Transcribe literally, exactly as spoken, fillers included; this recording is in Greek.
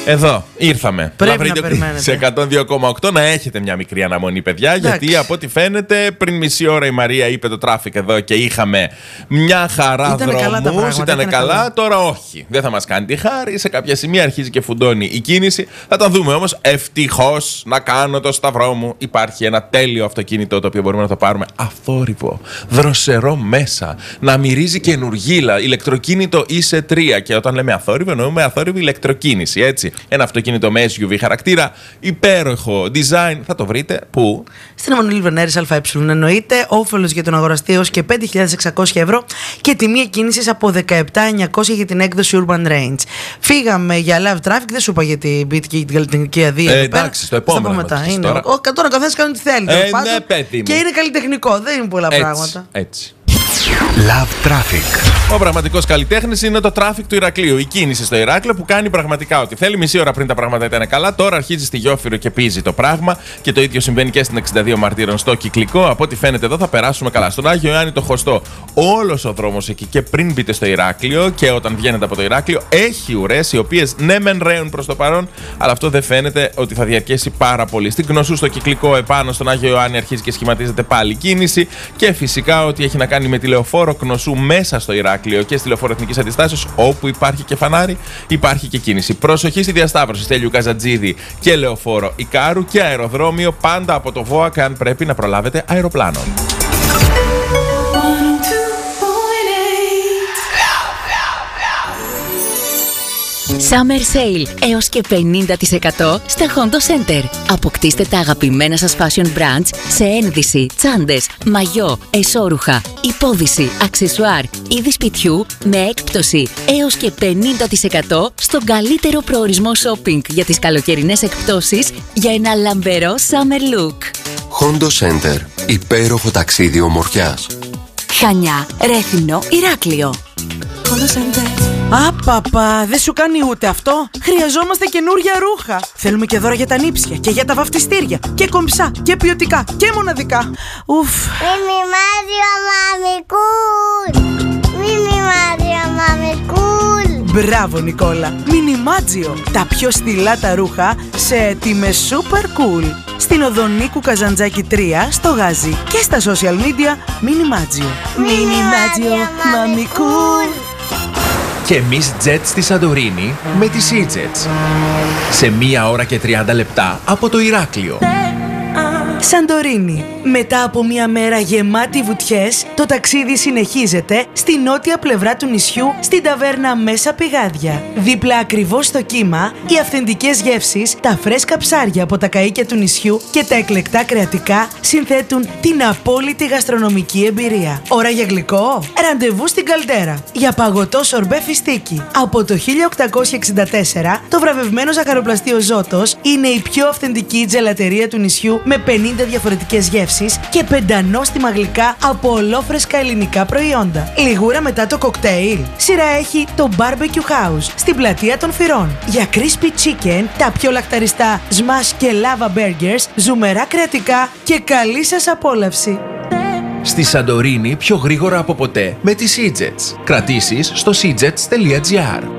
Εδώ ήρθαμε. Πρέπει να βρείτε να περιμένετε. σε εκατόν δύο κόμμα οκτώ να έχετε μια μικρή αναμονή, παιδιά. Εντάξει. Γιατί από ό,τι φαίνεται, πριν μισή ώρα η Μαρία είπε το τράφικ εδώ και είχαμε μια χαρά Ήτανε καλά τα δρόμους. πράγματα, Ήταν ήτανε καλά. καλά. Τώρα όχι. Δεν θα μας κάνει τη χάρη. Σε κάποια σημεία αρχίζει και φουντώνει η κίνηση. Θα τα δούμε όμως. Ευτυχώς να κάνω το σταυρό μου. Υπάρχει ένα τέλειο αυτοκίνητο το οποίο μπορούμε να το πάρουμε αθόρυβο, δροσερό μέσα, να μυρίζει καινουργίλα. Ηλεκτροκίνητο ι ες τρία. Και όταν λέμε αθόρυβο, εννοούμε αθόρυβη ηλεκτροκίνηση. Έτσι. Ένα αυτοκίνητο με ες γιου βι χαρακτήρα, υπέροχο design. Θα το βρείτε πού? Στην Εμμανουήλ Βενέρης ΑΕ. Εννοείται, όφελος για τον αγοραστή έως και πέντε χιλιάδες εξακόσια ευρώ και τιμή εκκίνησης από δεκαεπτά χιλιάδες εννιακόσια για την έκδοση Urban Range. Φύγαμε για live traffic, δεν σου είπα για την Beat και την καλλιτεχνική αδεία. Ε, εντάξει, στο επόμενο. Μετά. Είναι τώρα. Ο, τώρα ο καθένας κάνει ό,τι θέλει. Ε, τέλος πάντων. ναι, παιδί μου. Και είναι καλλιτεχνικό, δεν είναι πολλά Έτσι, πράγματα. έτσι. Love Traffic. Ο πραγματικός καλλιτέχνης είναι το τράφικ του Ηρακλείου. Η κίνηση στο Ηράκλειο που κάνει πραγματικά ό,τι θέλει. Μισή ώρα πριν τα πράγματα ήταν καλά. Τώρα αρχίζει στη Γιόφυρο και πίζει το πράγμα. Και το ίδιο συμβαίνει και στην εξήντα δύο Μαρτύρων στο Κυκλικό. Από ό,τι φαίνεται εδώ θα περάσουμε καλά. Στον Άγιο Ιωάννη το Χωστό. Όλος ο δρόμος εκεί και πριν μπείτε στο Ηράκλειο και όταν βγαίνετε από το Ηράκλειο έχει ουρές οι οποίες ναι μεν ρέουν προς το παρόν, αλλά αυτό δεν φαίνεται ότι θα διαρκέσει πάρα πολύ. Στην Κνωσού στο Κυκλικό επάνω στον Άγιο Ιωάννη αρχίζει και σχηματίζεται πάλι κίνηση. Και φυσικά ό,τι έχει να κάνει με τη Λεωφόρο Κνωσού μέσα στο Ηράκλειο και στη Λεωφόρο Εθνικής Αντιστάσεως, όπου υπάρχει και φανάρι, υπάρχει και κίνηση. Προσοχή στη διασταύρωση Στέλιου Καζατζίδη και Λεωφόρο Ικάρου και αεροδρόμιο πάντα από το ΒΟΑΚ αν πρέπει να προλάβετε αεροπλάνο. Summer Sale έως και πενήντα τοις εκατό στα Hondo Center. Αποκτήστε τα αγαπημένα σας fashion brands σε ένδυση, τσάντες, μαγιό, εσώρουχα, υπόδυση, αξεσουάρ, είδη σπιτιού με έκπτωση έως και πενήντα τοις εκατό στον καλύτερο προορισμό shopping για τις καλοκαιρινές εκπτώσεις για ένα λαμπερό summer look. Hondo Center. Υπέροχο ταξίδι ομορφιάς. Χανιά, Ρέθυμνο, Ηράκλειο. Hondo Center. Απαπα, δεν σου κάνει ούτε αυτό. Χρειαζόμαστε καινούργια ρούχα. Θέλουμε και δώρα για τα νύψια και για τα βαφτιστήρια. Και κομψά και ποιοτικά και μοναδικά. Ουφ. Μιμιμάδιο μαμικούλ. Μιμιμάδιο μαμικούλ. Μπράβο Νικόλα. Μινιμάτζιο. Τα πιο στυλά τα ρούχα σε τιμές super cool. Στην οδό Νίκου Καζαντζάκη τρία στο Γάζι και στα social media Μινιμάτζιο. Μινιμάτζιο μαμικούλ. Και εμείς jet στη Σαντορίνη με τη SeaJets. Σε μία ώρα και τριάντα λεπτά από το Ηράκλειο. Σαντορίνη. Μετά από μια μέρα γεμάτη βουτιές, το ταξίδι συνεχίζεται στη νότια πλευρά του νησιού, στην ταβέρνα Μέσα Πηγάδια. Δίπλα ακριβώς στο κύμα, οι αυθεντικές γεύσεις, τα φρέσκα ψάρια από τα καΐκια του νησιού και τα εκλεκτά κρεατικά συνθέτουν την απόλυτη γαστρονομική εμπειρία. Ώρα για γλυκό? Ραντεβού στην Καλτέρα. Για παγωτό σορμπέ φιστίκι. Από το χίλια οκτακόσια εξήντα τέσσερα, το βραβευμένο ζαχαροπλαστείο Ζώτος είναι η πιο αυθεντική τζελατερία του νησιού με πενήντα διαφορετικές γεύσεις και πεντανόστιμα γλυκά από ολόφρεσκα ελληνικά προϊόντα. Λιγούρα μετά το κοκτέιλ. Σειρά έχει το Barbecue House στην πλατεία των Φυρών. Για crispy chicken, τα πιο λακταριστά smash και lava burgers, ζουμερά κρεατικά και καλή σας απόλαυση. Στη Σαντορίνη πιο γρήγορα από ποτέ με τη SeaJets. Κρατήσεις στο seajets τελεία gr.